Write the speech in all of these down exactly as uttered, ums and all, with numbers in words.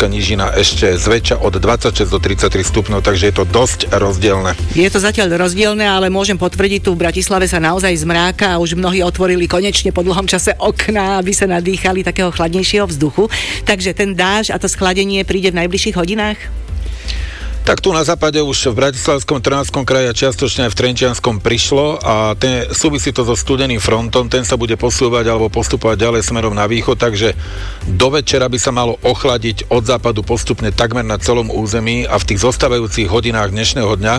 Dunajská nížina ešte zväčša od dvadsaťšesť do tridsaťtri stupňov, takže je to dosť rozdielne. Je to zatiaľ rozdielne, ale môžem potvrdiť, tu v Bratislave sa naozaj zmráka a už mnohí otvorili konečne po dlhom čase okná, aby sa nadýchali takého chladnejšieho vzduchu. Takže ten dážď a to schladenie príde v najbližších hodinách? Tak tu na západe už v Bratislavskom, Trnavskom kraji a čiastočne aj v Trenčianskom prišlo a ten, súvisí to so studeným frontom, ten sa bude posúvať alebo postupovať ďalej smerom na východ, takže do večera by sa malo ochladiť od západu postupne takmer na celom území a v tých zostávajúcich hodinách dnešného dňa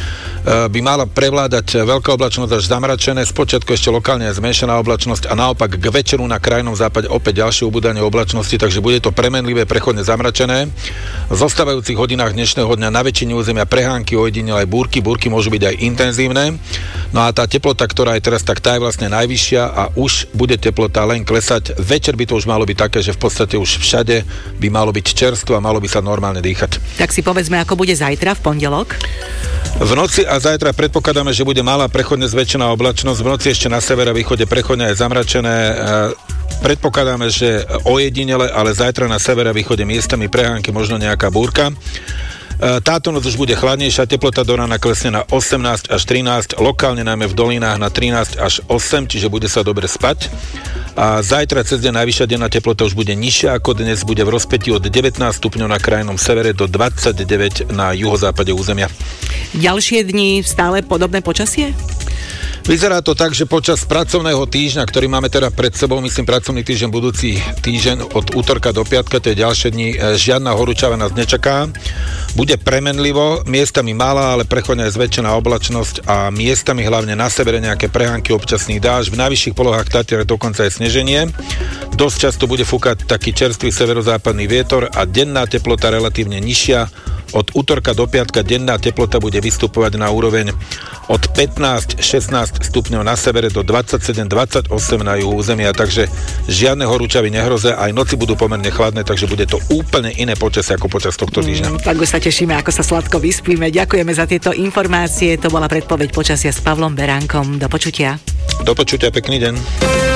by mala prevládať veľká oblačnosť až zamračené, spočiatku ešte lokálne zmiešaná oblačnosť a naopak k večeru na krajnom západe opäť ďalšie ubúdanie oblačnosti, takže bude to premenlivé, prechodne zamračené. V zostávajúcich hodinách dnešného dňa na väčšine územia prehánky, ojedinele aj búrky, búrky môžu byť aj intenzívne. No a tá teplota, ktorá je teraz, tak tá je vlastne najvyššia a už bude teplota len klesať. Večer by to už malo byť také, že v podstate už všade by malo byť čerstvo a malo by sa normálne dýchať. Tak si povedzme, ako bude zajtra v pondelok? V noci a zajtra predpokladáme, že bude malá prechodne zväčšená oblačnosť. V noci ešte na severe a východe prechodne aj zamračené. Predpokladáme, že ojedinele, ale zajtra na severe a východe miestami prehánky, možno nejaká búrka. Táto noc už bude chladnejšia, teplota do rána klesne na osemnásť až trinásť, lokálne najmä v dolinách na trinásť až osem, čiže bude sa dobre spať. A zajtra cez deň najvyššia denná teplota už bude nižšia ako dnes, bude v rozpätí od devätnásť stupňov na krajnom severe do dvadsaťdeväť na juhozápade územia. Ďalšie dni stále podobné počasie? Vyzerá to tak, že počas pracovného týždňa, ktorý máme teda pred sebou, myslím pracovný týždeň, budúci týždeň od útorka do piatka, to je ďalšie dni, žiadna horúčava nás nečaká. Bude premenlivo, miestami malá, ale prechodne aj zväčšená oblačnosť a miestami hlavne na severe nejaké prehánky, občasný dážď, v najvyšších polohách Tatier dokonca aj sneženie. Dosť často bude fúkať taký čerstvý severozápadný vietor a denná teplota relatívne nižšia. Od útorka do piatka denná teplota bude vystupovať na úroveň od pätnásť šestnásť stupňov na severe do dvadsaťsedem dvadsaťosem na juhu územia, takže žiadne horúčavy nehrozia, aj noci budú pomerne chladné, takže bude to úplne iné počasie ako počas tohto týždňa. Mm, tak už sa tešíme, ako sa sladko vyspíme. Ďakujeme za tieto informácie. To bola predpoveď počasia s Pavlom Beránkom. Do počutia. Do počutia, pekný deň.